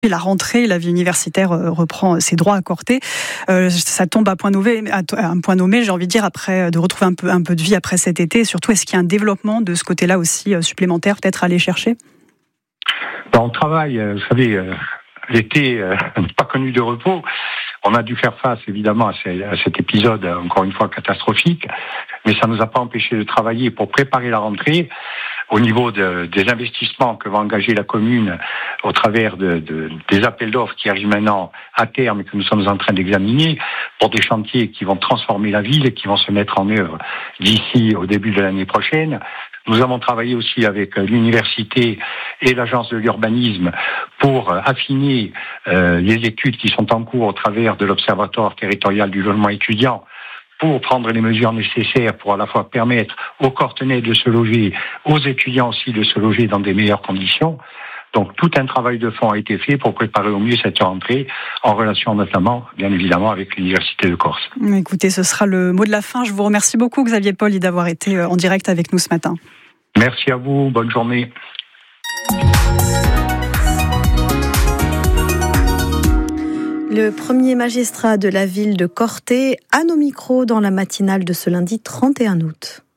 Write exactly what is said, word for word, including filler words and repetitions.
La rentrée, la vie universitaire reprend ses droits à Corté. Euh, ça tombe à point nommé, à un point nommé, j'ai envie de dire, après de retrouver un peu, un peu de vie après cet été. Et surtout, est-ce qu'il y a un développement de ce côté-là aussi supplémentaire, peut-être à aller chercher ? On travaille, vous savez, euh, l'été euh, n'a pas connu de repos. On a dû faire face, évidemment, à, ces, à cet épisode, encore une fois, catastrophique. Mais ça ne nous a pas empêché de travailler pour préparer la rentrée au niveau de, des investissements que va engager la commune au travers de, de, des appels d'offres qui arrivent maintenant à terme et que nous sommes en train d'examiner pour des chantiers qui vont transformer la ville et qui vont se mettre en œuvre d'ici au début de l'année prochaine. Nous avons travaillé aussi avec l'université et l'agence de l'urbanisme pour affiner euh, les études qui sont en cours au travers de l'Observatoire territorial du logement étudiant, pour prendre les mesures nécessaires pour à la fois permettre aux Cortenais de se loger, aux étudiants aussi de se loger dans des meilleures conditions. Donc tout un travail de fond a été fait pour préparer au mieux cette rentrée, en relation notamment, bien évidemment, avec l'Université de Corse. Écoutez, ce sera le mot de la fin. Je vous remercie beaucoup, Xavier Paul, d'avoir été en direct avec nous ce matin. Merci à vous, bonne journée. Le premier magistrat de la ville de Corté à nos micros dans la matinale de ce lundi trente et un août.